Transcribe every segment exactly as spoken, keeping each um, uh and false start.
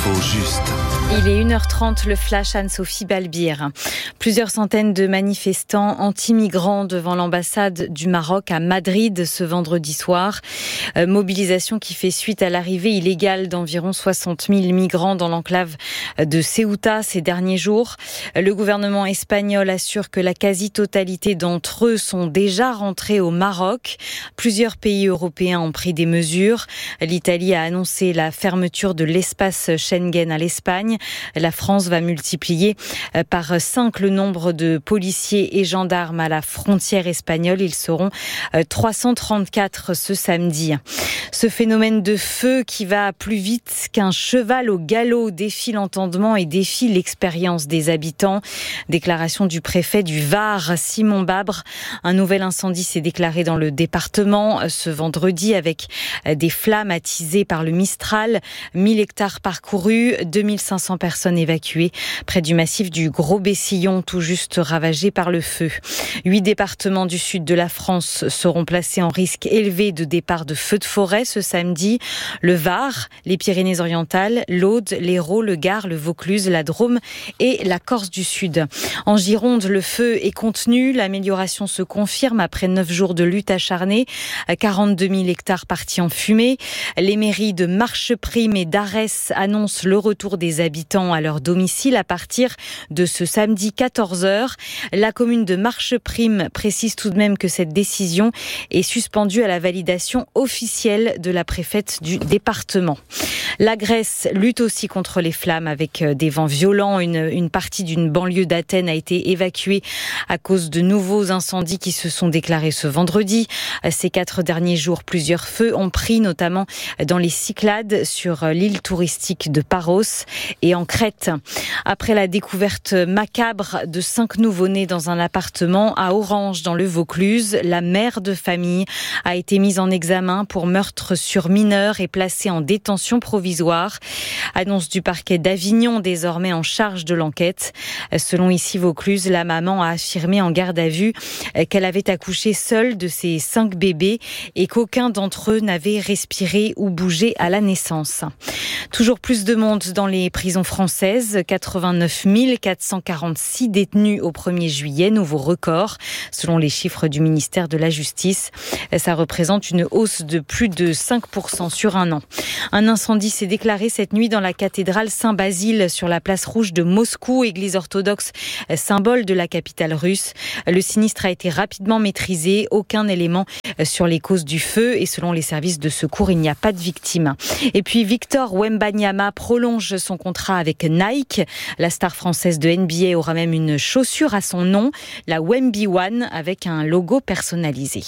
L'info juste. Il est une heure trente, le flash Anne-Sophie Balbir. Plusieurs centaines de manifestants anti-migrants devant l'ambassade du Maroc à Madrid ce vendredi soir. Euh, mobilisation qui fait suite à l'arrivée illégale d'environ soixante mille migrants dans l'enclave de Ceuta ces derniers jours. Le gouvernement espagnol assure que la quasi-totalité d'entre eux sont déjà rentrés au Maroc. Plusieurs pays européens ont pris des mesures. L'Italie a annoncé la fermeture de l'espace Schengen à l'Espagne. La France va multiplier par cinq le nombre de policiers et gendarmes à la frontière espagnole. Ils seront trois cent trente-quatre ce samedi. Ce phénomène de feu qui va plus vite qu'un cheval au galop défie l'entendement et défie l'expérience des habitants. Déclaration du préfet du Var, Simon Babre. Un nouvel incendie s'est déclaré dans le département ce vendredi avec des flammes attisées par le Mistral. mille hectares parcourus, deux mille cinq cents personnes évacuées près du massif du Gros-Bessillon, tout juste ravagé par le feu. Huit départements du sud de la France seront placés en risque élevé de départ de feux de forêt ce samedi. Le Var, les Pyrénées-Orientales, l'Aude, l'Hérault, le Gard, le Vaucluse, la Drôme et la Corse du Sud. En Gironde, le feu est contenu. L'amélioration se confirme après neuf jours de lutte acharnée. quarante-deux mille hectares partis en fumée. Les mairies de Marcheprime et d'Arès annoncent le retour des habitants à leur domicile à partir de ce samedi quatorze heures. La commune de Marcheprime précise tout de même que cette décision est suspendue à la validation officielle de la préfète du département. La Grèce lutte aussi contre les flammes avec des vents violents. Une, une partie d'une banlieue d'Athènes a été évacuée à cause de nouveaux incendies qui se sont déclarés ce vendredi. Ces quatre derniers jours, plusieurs feux ont pris, notamment dans les Cyclades sur l'île touristique de Paros et en Crète. Après la découverte macabre de cinq nouveau-nés dans un appartement à Orange dans le Vaucluse, la mère de famille a été mise en examen pour meurtre sur mineur et placée en détention provisoire. Annonce du parquet d'Avignon désormais en charge de l'enquête. Selon Ici Vaucluse, la maman a affirmé en garde à vue qu'elle avait accouché seule de ses cinq bébés et qu'aucun d'entre eux n'avait respiré ou bougé à la naissance. Toujours plus de monde dans les prisons françaises. quatre-vingt-neuf mille quatre cent quarante-six détenus au premier juillet, nouveau record. Selon les chiffres du ministère de la Justice, ça représente une hausse de plus de cinq pour cent sur un an. Un incendie s'est déclaré cette nuit dans la cathédrale Saint-Basile sur la place rouge de Moscou, église orthodoxe, symbole de la capitale russe. Le sinistre a été rapidement maîtrisé. Aucun élément sur les causes du feu et selon les services de secours, il n'y a pas de victimes. Et puis Victor Wembanyama prolonge son contrat avec Nike. La star française de N B A aura même une chaussure à son nom, la Wemby One, avec un logo personnalisé.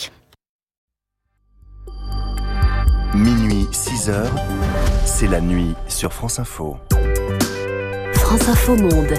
Minuit, six heures, c'est la nuit sur France Info. France Info Monde.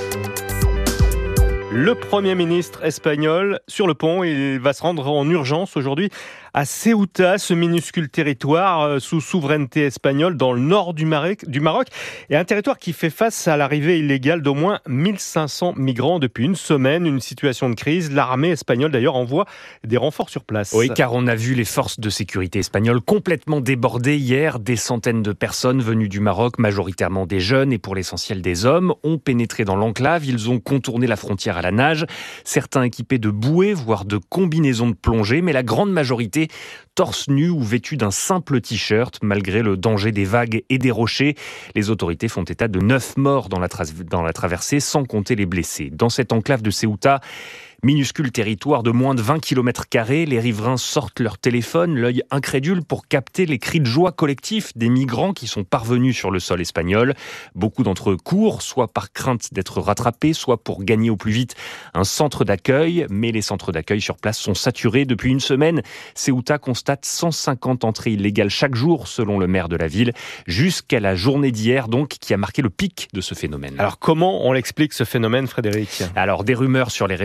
Le Premier ministre espagnol sur le pont, il va se rendre en urgence aujourd'hui à Ceuta, ce minuscule territoire sous souveraineté espagnole dans le nord du Maroc, du Maroc, et un territoire qui fait face à l'arrivée illégale d'au moins mille cinq cents migrants depuis une semaine, une situation de crise. L'armée espagnole d'ailleurs envoie des renforts sur place. Oui, car on a vu les forces de sécurité espagnoles complètement débordées hier. Des centaines de personnes venues du Maroc, majoritairement des jeunes et pour l'essentiel des hommes, ont pénétré dans l'enclave. Ils ont contourné la frontière à la nage, certains équipés de bouées, voire de combinaisons de plongée, mais la grande majorité torse nu ou vêtus d'un simple t-shirt, malgré le danger des vagues et des rochers. Les autorités font état de neuf morts dans la, tra- dans la traversée, sans compter les blessés. Dans cette enclave de Ceuta, minuscule territoire de moins de vingt kilomètres carrés, les riverains sortent leur téléphone, l'œil incrédule pour capter les cris de joie collectifs des migrants qui sont parvenus sur le sol espagnol. Beaucoup d'entre eux courent, soit par crainte d'être rattrapés, soit pour gagner au plus vite un centre d'accueil. Mais les centres d'accueil sur place sont saturés depuis une semaine. Ceuta constate cent cinquante entrées illégales chaque jour, selon le maire de la ville, jusqu'à la journée d'hier, donc, qui a marqué le pic de ce phénomène. Alors comment on l'explique ce phénomène, Frédéric ? Alors des rumeurs sur les réseaux sociaux,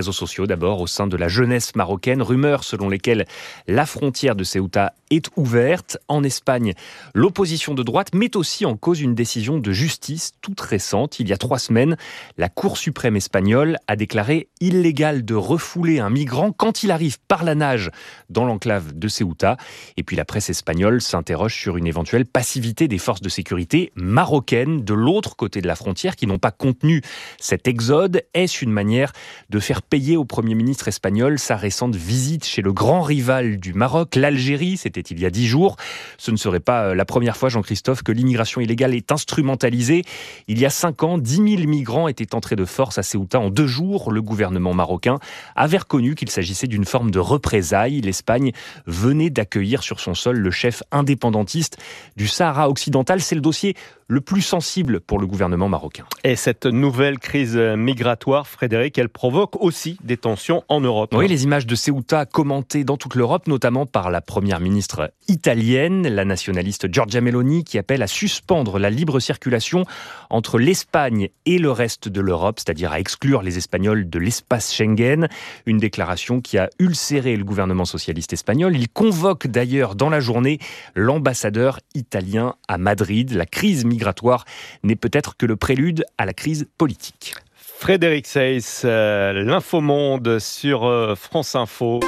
d'abord au sein de la jeunesse marocaine. Rumeurs selon lesquelles la frontière de Ceuta est ouverte. En Espagne, l'opposition de droite met aussi en cause une décision de justice toute récente. Il y a trois semaines, la Cour suprême espagnole a déclaré illégal de refouler un migrant quand il arrive par la nage dans l'enclave de Ceuta. Et puis la presse espagnole s'interroge sur une éventuelle passivité des forces de sécurité marocaines de l'autre côté de la frontière qui n'ont pas contenu cet exode. Est-ce une manière de faire payer au Premier ministre espagnol sa récente visite chez le grand rival du Maroc, l'Algérie? C'était il y a dix jours. Ce ne serait pas la première fois, Jean-Christophe, que l'immigration illégale est instrumentalisée. Il y a cinq ans, dix mille migrants étaient entrés de force à Ceuta en deux jours. Le gouvernement marocain avait reconnu qu'il s'agissait d'une forme de représailles. L'Espagne venait d'accueillir sur son sol le chef indépendantiste du Sahara occidental. C'est le dossier le plus sensible pour le gouvernement marocain. Et cette nouvelle crise migratoire, Frédéric, elle provoque aussi des tensions en Europe. Oui, les images de Ceuta commentées dans toute l'Europe, notamment par la première ministre italienne, la nationaliste Giorgia Meloni, qui appelle à suspendre la libre circulation entre l'Espagne et le reste de l'Europe, c'est-à-dire à exclure les Espagnols de l'espace Schengen. Une déclaration qui a ulcéré le gouvernement socialiste espagnol. Il convoque d'ailleurs dans la journée l'ambassadeur italien à Madrid. La crise migratoire migratoire n'est peut-être que le prélude à la crise politique. Frédéric Seyss, euh, l'Infomonde sur euh, France Info.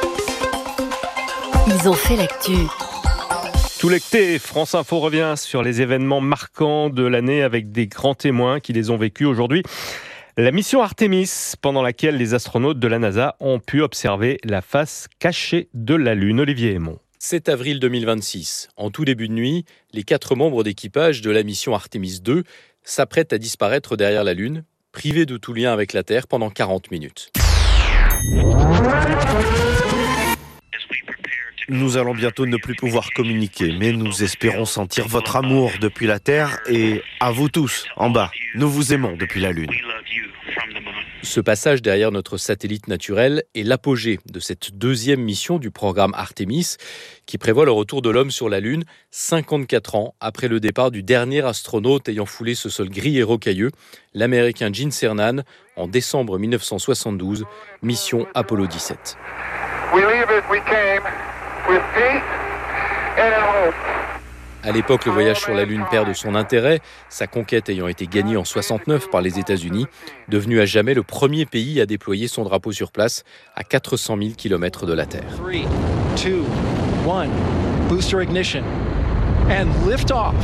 Ils ont fait l'actu. Tout l'été, France Info revient sur les événements marquants de l'année avec des grands témoins qui les ont vécus aujourd'hui. La mission Artemis, pendant laquelle les astronautes de la NASA ont pu observer la face cachée de la Lune. Olivier Aymon. sept avril deux mille vingt-six. En tout début de nuit, les quatre membres d'équipage de la mission Artemis deux s'apprêtent à disparaître derrière la Lune, privés de tout lien avec la Terre pendant quarante minutes. Nous allons bientôt ne plus pouvoir communiquer, mais nous espérons sentir votre amour depuis la Terre et à vous tous, en bas. Nous vous aimons depuis la Lune. Ce passage derrière notre satellite naturel est l'apogée de cette deuxième mission du programme Artemis, qui prévoit le retour de l'homme sur la Lune cinquante-quatre ans après le départ du dernier astronaute ayant foulé ce sol gris et rocailleux, l'Américain Gene Cernan, en décembre mille neuf cent soixante-douze, mission Apollo dix-sept. We leave as we came, with peace and hope. À l'époque, le voyage sur la Lune perd de son intérêt, sa conquête ayant été gagnée en soixante-neuf par les États-Unis, devenu à jamais le premier pays à déployer son drapeau sur place à quatre cent mille kilomètres de la Terre. trois, deux, un, booster ignition, and lift off.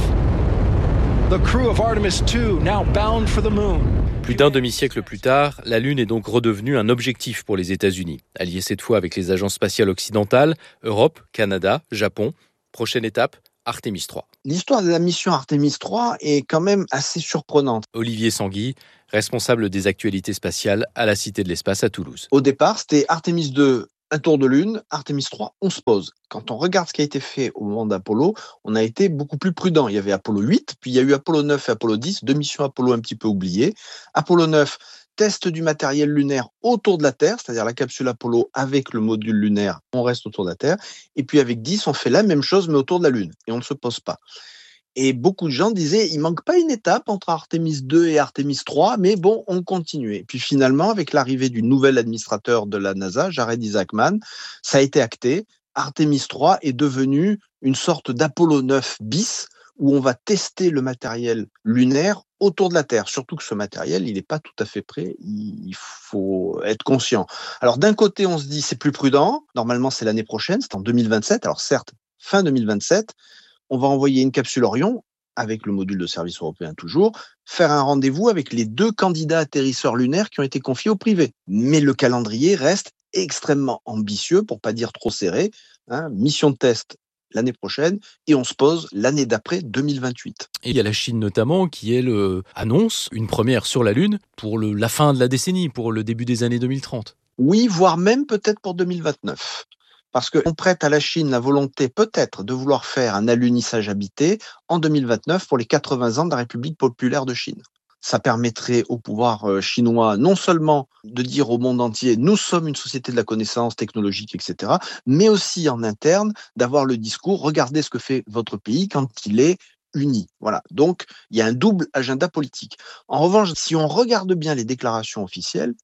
The crew of Artemis deux now bound for the moon. Plus d'un demi-siècle plus tard, la Lune est donc redevenue un objectif pour les États-Unis, alliés cette fois avec les agences spatiales occidentales, Europe, Canada, Japon. Prochaine étape, Artemis trois. L'histoire de la mission Artemis trois est quand même assez surprenante. Olivier Sanguy, responsable des actualités spatiales à la Cité de l'Espace à Toulouse. Au départ, c'était Artemis deux, un tour de Lune, Artemis trois, on se pose. Quand on regarde ce qui a été fait au moment d'Apollo, on a été beaucoup plus prudent. Il y avait Apollo huit, puis il y a eu Apollo neuf et Apollo dix, deux missions Apollo un petit peu oubliées. Apollo neuf, test du matériel lunaire autour de la Terre, c'est-à-dire la capsule Apollo avec le module lunaire, on reste autour de la Terre. Et puis avec dix, on fait la même chose mais autour de la Lune et on ne se pose pas. Et beaucoup de gens disaient, il manque pas une étape entre Artemis deux et Artemis trois, mais bon, on continuait. Et puis finalement, avec l'arrivée du nouvel administrateur de la NASA, Jared Isaacman, ça a été acté. Artemis trois est devenu une sorte d'Apollo neuf bis, où on va tester le matériel lunaire autour de la Terre. Surtout que ce matériel, il n'est pas tout à fait prêt, il faut être conscient. Alors d'un côté, on se dit c'est plus prudent, normalement c'est l'année prochaine, c'est en deux mille vingt-sept, alors certes, fin deux mille vingt-sept, on va envoyer une capsule Orion, avec le module de service européen toujours, faire un rendez-vous avec les deux candidats atterrisseurs lunaires qui ont été confiés au privé. Mais le calendrier reste extrêmement ambitieux, pour pas dire trop serré, hein, mission de test l'année prochaine, et on se pose l'année d'après, deux mille vingt-huit. Et il y a la Chine notamment qui, elle, euh, annonce une première sur la Lune pour le, la fin de la décennie, pour le début des années deux mille trente. Oui, voire même peut-être pour deux mille vingt-neuf. Parce qu'on prête à la Chine la volonté peut-être de vouloir faire un alunissage habité en deux mille vingt-neuf pour les quatre-vingts ans de la République populaire de Chine. Ça permettrait au pouvoir chinois non seulement de dire au monde entier « nous sommes une société de la connaissance technologique, et cetera », mais aussi en interne d'avoir le discours « regardez ce que fait votre pays quand il est uni ». Voilà. Donc, il y a un double agenda politique. En revanche, si on regarde bien les déclarations officielles,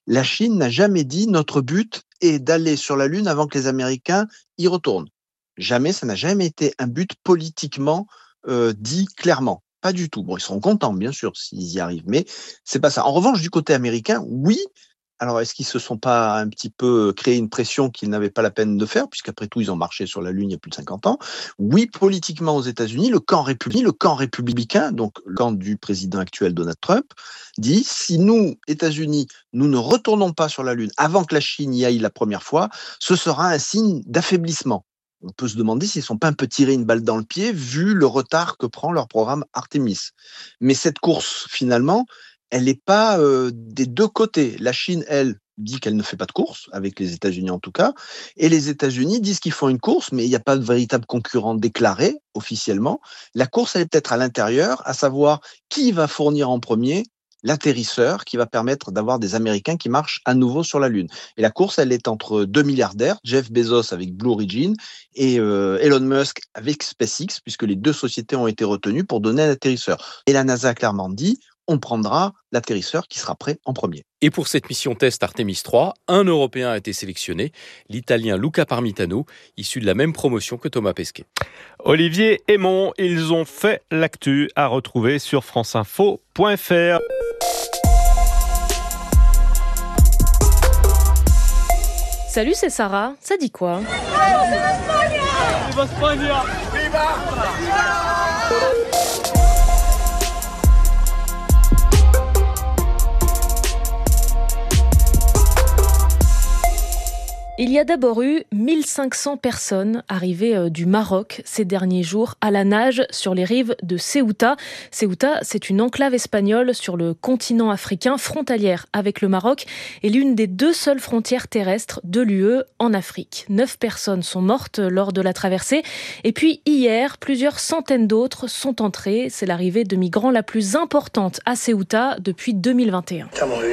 La Chine n'a jamais dit notre but est d'aller sur la Lune avant que les Américains y retournent. Jamais, ça n'a jamais été un but politiquement euh, dit clairement. Pas du tout. Bon, ils seront contents, bien sûr, s'ils y arrivent, mais c'est pas ça. En revanche, du côté américain, oui. Alors, est-ce qu'ils se sont pas un petit peu créé une pression qu'ils n'avaient pas la peine de faire, puisqu'après tout, ils ont marché sur la Lune il y a plus de cinquante ans? Oui, politiquement aux États-Unis, le camp républicain, le camp républicain, donc le camp du président actuel Donald Trump, dit si nous, États-Unis, nous ne retournons pas sur la Lune avant que la Chine y aille la première fois, ce sera un signe d'affaiblissement. On peut se demander s'ils ne sont pas un peu tirés une balle dans le pied, vu le retard que prend leur programme Artemis. Mais cette course, finalement, elle n'est pas euh, des deux côtés. La Chine, elle, dit qu'elle ne fait pas de course, avec les États-Unis en tout cas, et les États-Unis disent qu'ils font une course, mais il n'y a pas de véritable concurrent déclaré officiellement. La course, elle est peut-être à l'intérieur, à savoir qui va fournir en premier l'atterrisseur qui va permettre d'avoir des Américains qui marchent à nouveau sur la Lune. Et la course, elle est entre deux milliardaires, Jeff Bezos avec Blue Origin et euh, Elon Musk avec SpaceX, puisque les deux sociétés ont été retenues pour donner un atterrisseur. Et la NASA a clairement dit, on prendra l'atterrisseur qui sera prêt en premier. Et pour cette mission test Artemis trois, un Européen a été sélectionné, l'Italien Luca Parmitano, issu de la même promotion que Thomas Pesquet. Olivier Aymon, ils ont fait l'actu à retrouver sur franceinfo point f r. Salut, c'est Sarah. Ça dit quoi ? Il y a d'abord eu mille cinq cents personnes arrivées du Maroc ces derniers jours à la nage sur les rives de Ceuta. Ceuta, c'est une enclave espagnole sur le continent africain, frontalière avec le Maroc et l'une des deux seules frontières terrestres de l'U E en Afrique. Neuf personnes sont mortes lors de la traversée et puis hier, plusieurs centaines d'autres sont entrées. C'est l'arrivée de migrants la plus importante à Ceuta depuis deux mille vingt et un.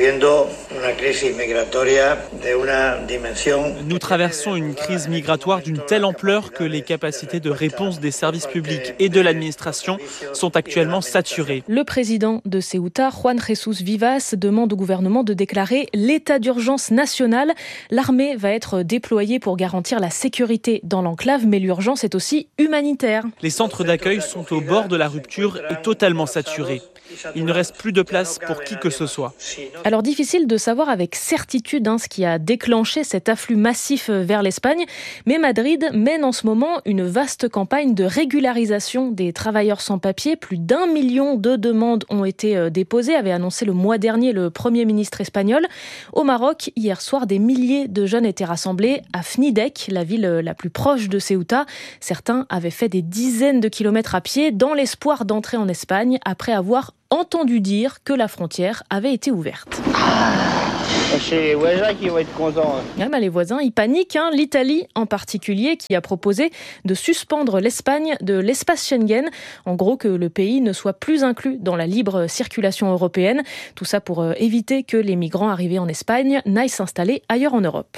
Nous traversons une crise migratoire d'une telle ampleur que les capacités de réponse des services publics et de l'administration sont actuellement saturées. Le président de Ceuta, Juan Jesús Vivas, demande au gouvernement de déclarer l'état d'urgence national. L'armée va être déployée pour garantir la sécurité dans l'enclave, mais l'urgence est aussi humanitaire. Les centres d'accueil sont au bord de la rupture et totalement saturés. Il ne reste plus de place pour qui que ce soit. Alors difficile de savoir avec certitude hein, ce qui a déclenché cet afflux massif vers l'Espagne, mais Madrid mène en ce moment une vaste campagne de régularisation des travailleurs sans papier. Plus d'un million de demandes ont été déposées, avait annoncé le mois dernier le Premier ministre espagnol. Au Maroc, hier soir, des milliers de jeunes étaient rassemblés à Fnidek, la ville la plus proche de Ceuta. Certains avaient fait des dizaines de kilomètres à pied dans l'espoir d'entrer en Espagne après avoir entendu dire que la frontière avait été ouverte. C'est les voisins qui vont être contents. Ouais, bah les voisins, ils paniquent. Hein. L'Italie, en particulier, qui a proposé de suspendre l'Espagne de l'espace Schengen. En gros, que le pays ne soit plus inclus dans la libre circulation européenne. Tout ça pour éviter que les migrants arrivés en Espagne n'aillent s'installer ailleurs en Europe.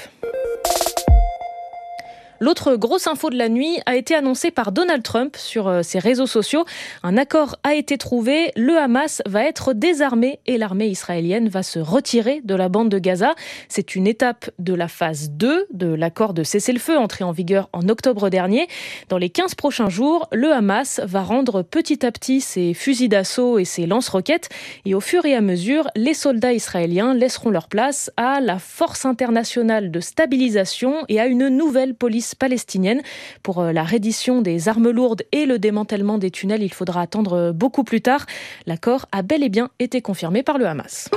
L'autre grosse info de la nuit a été annoncée par Donald Trump sur ses réseaux sociaux. Un accord a été trouvé, le Hamas va être désarmé et l'armée israélienne va se retirer de la bande de Gaza. C'est une étape de la phase deux de l'accord de cessez-le-feu entré en vigueur en octobre dernier. Dans les quinze prochains jours, le Hamas va rendre petit à petit ses fusils d'assaut et ses lance-roquettes et au fur et à mesure, les soldats israéliens laisseront leur place à la force internationale de stabilisation et à une nouvelle police palestinienne. Pour la reddition des armes lourdes et le démantèlement des tunnels, il faudra attendre beaucoup plus tard. L'accord a bel et bien été confirmé par le Hamas.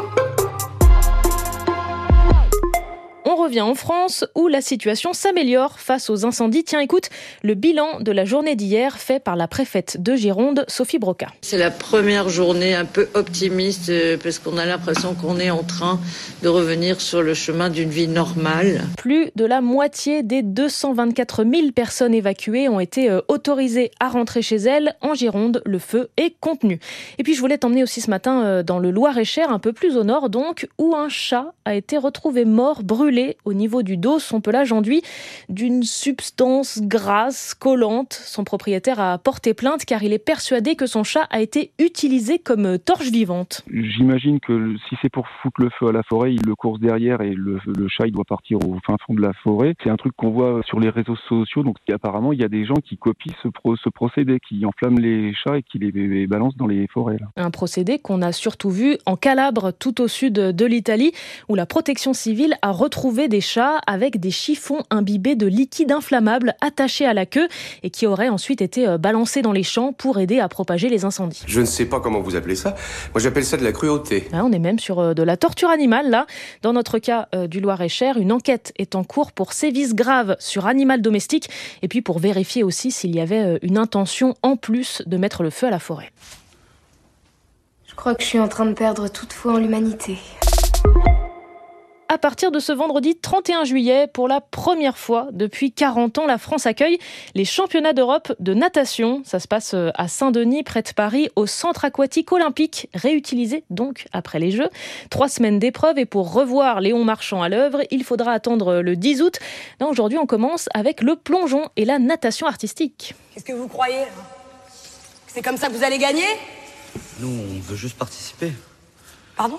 On revient en France où la situation s'améliore face aux incendies. Tiens, écoute, le bilan de la journée d'hier fait par la préfète de Gironde, Sophie Broca. C'est la première journée un peu optimiste parce qu'on a l'impression qu'on est en train de revenir sur le chemin d'une vie normale. Plus de la moitié des deux cent vingt-quatre mille personnes évacuées ont été autorisées à rentrer chez elles. En Gironde, le feu est contenu. Et puis je voulais t'emmener aussi ce matin dans le Loir-et-Cher, un peu plus au nord donc, où un chat a été retrouvé mort, brûlé au niveau du dos, son pelage enduit d'une substance grasse, collante. Son propriétaire a porté plainte car il est persuadé que son chat a été utilisé comme torche vivante. J'imagine que si c'est pour foutre le feu à la forêt, il le course derrière et le, le chat il doit partir au fin fond de la forêt. C'est un truc qu'on voit sur les réseaux sociaux, donc apparemment il y a des gens qui copient ce, pro, ce procédé, qui enflamment les chats et qui les, les balancent dans les forêts. Là. Un procédé qu'on a surtout vu en Calabre, tout au sud de l'Italie, où la protection civile a retrouvé des chats avec des chiffons imbibés de liquide inflammable attachés à la queue et qui auraient ensuite été balancés dans les champs pour aider à propager les incendies. Je ne sais pas comment vous appelez ça. Moi, j'appelle ça de la cruauté. Là, on est même sur de la torture animale, là. Dans notre cas euh, du Loir-et-Cher, une enquête est en cours pour sévices graves sur animal domestique et puis pour vérifier aussi s'il y avait une intention en plus de mettre le feu à la forêt. Je crois que je suis en train de perdre toute foi en l'humanité. À partir de ce vendredi trente et un juillet, pour la première fois depuis quarante ans, la France accueille les championnats d'Europe de natation. Ça se passe à Saint-Denis, près de Paris, au centre aquatique olympique, réutilisé donc après les Jeux. Trois semaines d'épreuves et pour revoir Léon Marchand à l'œuvre, il faudra attendre le dix août. Là, aujourd'hui, on commence avec le plongeon et la natation artistique. Qu'est-ce que vous croyez ? C'est comme ça que vous allez gagner ? Nous, on veut juste participer. Pardon ?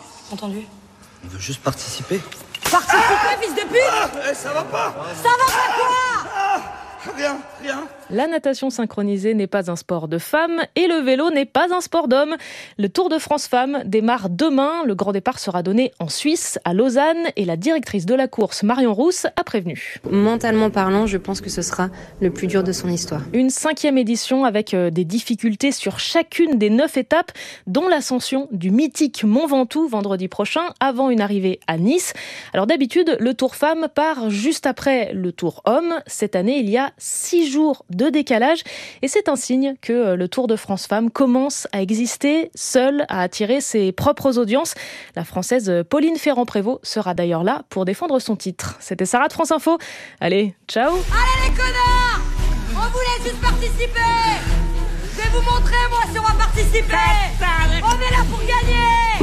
Entendu ? On veut juste participer. Participer, fils de pute ! Ah, ça va pas ! Ça va pas quoi ? Ah, rien, rien. La natation synchronisée n'est pas un sport de femmes et le vélo n'est pas un sport d'hommes. Le Tour de France Femmes démarre demain. Le grand départ sera donné en Suisse, à Lausanne, et la directrice de la course, Marion Rousse, a prévenu. Mentalement parlant, je pense que ce sera le plus dur de son histoire. Une cinquième édition avec des difficultés sur chacune des neuf étapes, dont l'ascension du mythique Mont Ventoux vendredi prochain, avant une arrivée à Nice. Alors d'habitude, le Tour Femmes part juste après le Tour Hommes. Cette année, il y a six jours de décalage et c'est un signe que le Tour de France Femmes commence à exister seul, à attirer ses propres audiences. La Française Pauline Ferrand-Prévot sera d'ailleurs là pour défendre son titre. C'était Sarah de France Info. Allez, ciao. Allez les connards, on vous laisse juste participer. Je vais vous montrer moi si on va participer. On est là pour gagner.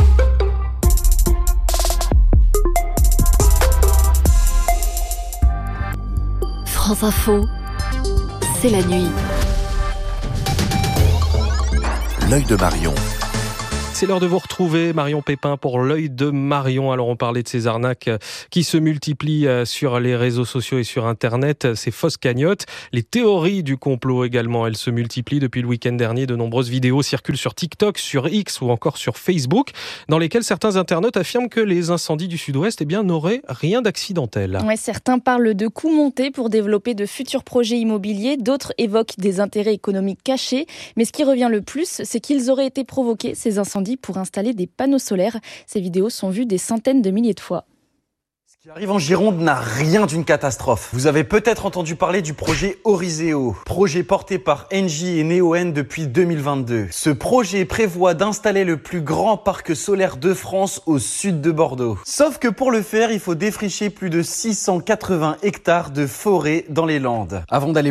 France Info, c'est la nuit. L'œil de Marion. C'est l'heure de vous retrouver, Marion Pépin, pour l'œil de Marion. Alors, on parlait de ces arnaques qui se multiplient sur les réseaux sociaux et sur Internet, ces fausses cagnottes. Les théories du complot également, elles se multiplient depuis le week-end dernier. De nombreuses vidéos circulent sur TikTok, sur X ou encore sur Facebook, dans lesquelles certains internautes affirment que les incendies du Sud-Ouest eh bien, n'auraient rien d'accidentel. Ouais, certains parlent de coûts montés pour développer de futurs projets immobiliers. D'autres évoquent des intérêts économiques cachés. Mais ce qui revient le plus, c'est qu'ils auraient été provoqués, ces incendies, pour installer des panneaux solaires. Ces vidéos sont vues des centaines de milliers de fois. Ce qui arrive en Gironde n'a rien d'une catastrophe. Vous avez peut-être entendu parler du projet Oriseo, projet porté par Engie et Neoen depuis deux mille vingt-deux. Ce projet prévoit d'installer le plus grand parc solaire de France au sud de Bordeaux. Sauf que pour le faire, il faut défricher plus de six cent quatre-vingts hectares de forêt dans les Landes. Avant d'aller